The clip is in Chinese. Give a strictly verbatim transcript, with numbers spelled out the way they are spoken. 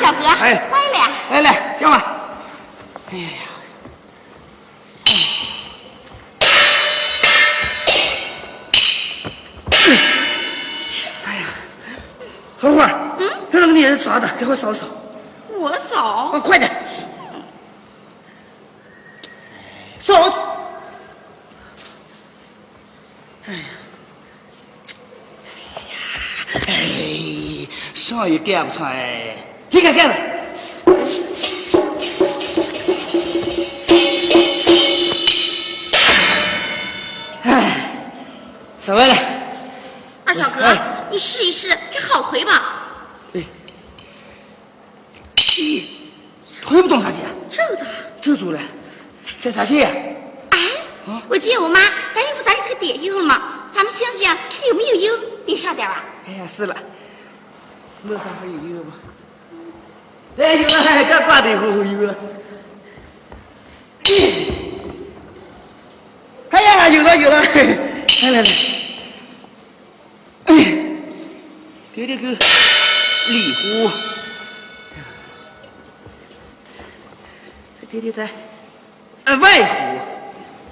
小哥， 哎， 来了， 来来，讲吧。哎呀，哎呀，荷花，嗯，让那个镊子抓的，给我扫扫。 我扫， 啊，快点，扫。哎呀，哎，啥也干不出来，你看干了。哎，上来了。 二小哥，哎、你试一试，给好腿吧。 哎，咦，推不动啥劲？ 这的， 这住了，在啥劲？ 哎，啊、我姐我妈带衣服在里头叠衣服了嘛，他们想想看有没有油，别少点吧。 哎呀，是了，楼上还有油吗？哎，有了，这挂的后有了。哎呀，有了有了，来来来，哎，这这个里湖，这这这在，呃外湖。